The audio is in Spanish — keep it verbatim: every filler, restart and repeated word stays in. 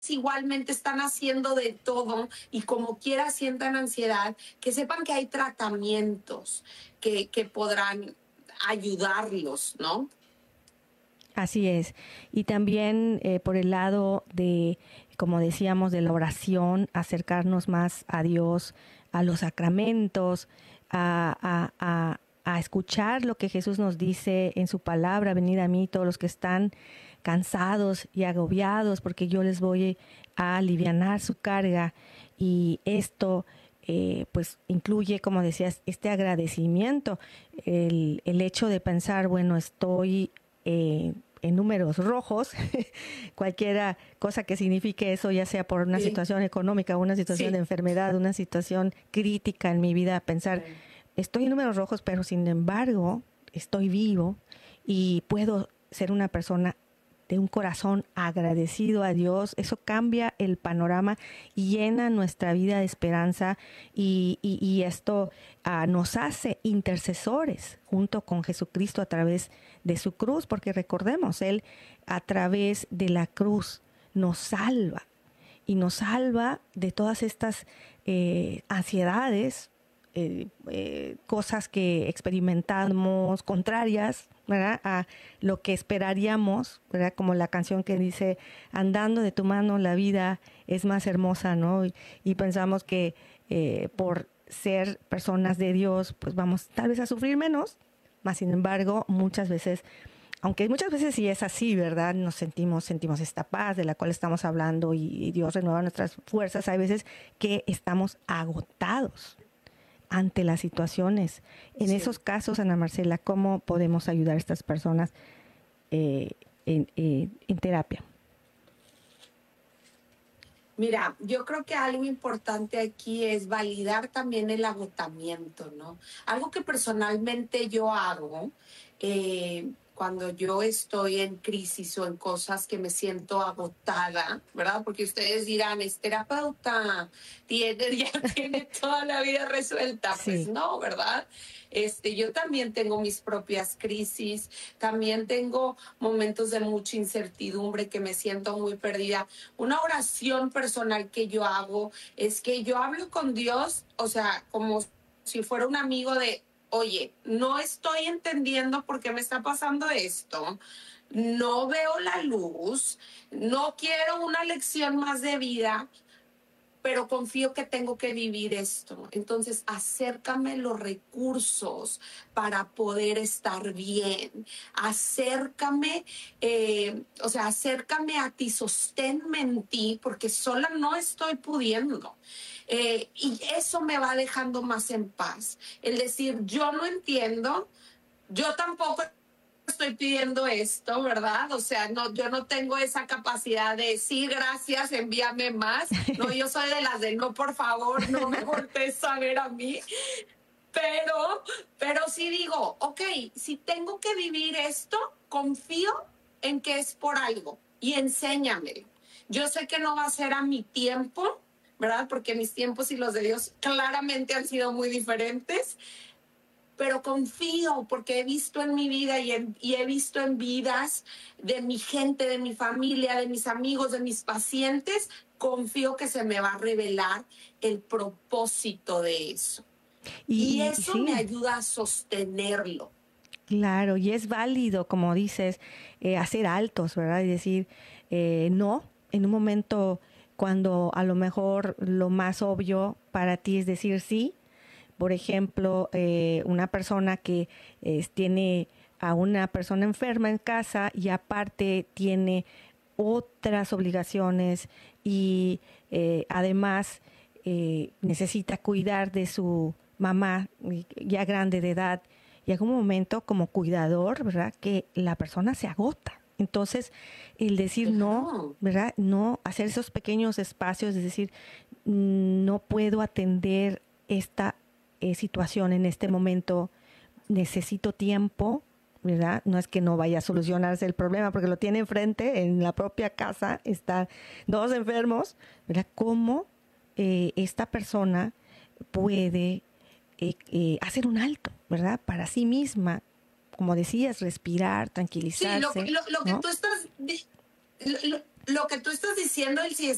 igualmente están haciendo de todo y como quiera sientan ansiedad, que sepan que hay tratamientos que, que podrán ayudarlos, ¿no? Así es. Y también eh, por el lado de, como decíamos, de la oración, acercarnos más a Dios, a los sacramentos, a, a, a, a escuchar lo que Jesús nos dice en su palabra: venid a mí todos los que están cansados y agobiados, porque yo les voy a alivianar su carga. Y esto eh, pues incluye, como decías, este agradecimiento, el, el hecho de pensar, bueno, estoy Eh, en números rojos, cualquiera cosa que signifique eso, ya sea por una sí. situación económica, una situación sí. de enfermedad, una situación crítica en mi vida, pensar, sí. estoy en números rojos, pero sin embargo estoy vivo y puedo ser una persona de un corazón agradecido a Dios. Eso cambia el panorama y llena nuestra vida de esperanza, y, y, y esto uh, nos hace intercesores junto con Jesucristo a través de su cruz, porque recordemos, Él a través de la cruz nos salva y nos salva de todas estas eh, ansiedades, Eh, eh, cosas que experimentamos contrarias, ¿verdad?, a lo que esperaríamos, ¿verdad?, como la canción que dice, andando de tu mano la vida es más hermosa, ¿no? Y, y pensamos que eh, por ser personas de Dios, pues vamos tal vez a sufrir menos, mas sin embargo, muchas veces, aunque muchas veces sí es así, ¿verdad?, nos sentimos, sentimos esta paz de la cual estamos hablando y, y Dios renueva nuestras fuerzas. Hay veces que estamos agotados ante las situaciones. En sí. esos casos, Ana Marcela, ¿cómo podemos ayudar a estas personas eh, en, eh, en terapia? Mira, yo creo que algo importante aquí es validar también el agotamiento, ¿no? Algo que personalmente yo hago eh, cuando yo estoy en crisis o en cosas que me siento agotada, ¿verdad? Porque ustedes dirán, es terapeuta, tiene, ya tiene toda la vida resuelta. Sí. Pues no, ¿verdad? Este, yo también tengo mis propias crisis, también tengo momentos de mucha incertidumbre que me siento muy perdida. Una oración personal que yo hago es que yo hablo con Dios, o sea, como si fuera un amigo de, oye, no estoy entendiendo por qué me está pasando esto, no veo la luz, no quiero una lección más de vida, pero confío que tengo que vivir esto. Entonces, acércame los recursos para poder estar bien. Acércame, eh, o sea, acércame a ti, sosténme en ti, porque sola no estoy pudiendo. Eh, y eso me va dejando más en paz. El decir, yo no entiendo, yo tampoco estoy pidiendo esto, ¿verdad? O sea, no, yo no tengo esa capacidad de sí, gracias, envíame más. No, yo soy de las de no, por favor, no me voltees a ver a mí. Pero, pero sí digo, ok, si tengo que vivir esto, confío en que es por algo y enséñame. Yo sé que no va a ser a mi tiempo, ¿verdad? Porque mis tiempos y los de Dios claramente han sido muy diferentes. Pero confío porque he visto en mi vida y, en, y he visto en vidas de mi gente, de mi familia, de mis amigos, de mis pacientes, confío que se me va a revelar el propósito de eso. Y, y eso sí. me ayuda a sostenerlo. Claro, y es válido, como dices, eh, hacer altos, ¿verdad? Y decir eh, no en un momento cuando a lo mejor lo más obvio para ti es decir sí. Por ejemplo, eh, una persona que eh, tiene a una persona enferma en casa y aparte tiene otras obligaciones y eh, además eh, necesita cuidar de su mamá ya grande de edad, y llega un momento como cuidador, ¿verdad?, que la persona se agota. Entonces, el decir no, ¿verdad?, no hacer esos pequeños espacios, es decir, no puedo atender esta Eh, situación en este momento, necesito tiempo, ¿verdad? No es que no vaya a solucionarse el problema, porque lo tiene enfrente, en la propia casa, están dos enfermos, ¿verdad? ¿Cómo eh, esta persona puede eh, eh, hacer un alto, ¿verdad?, para sí misma, como decías, respirar, tranquilizarse. Sí, lo, lo, lo ¿no? que tú estás, lo, lo que tú estás diciendo, Elsie, es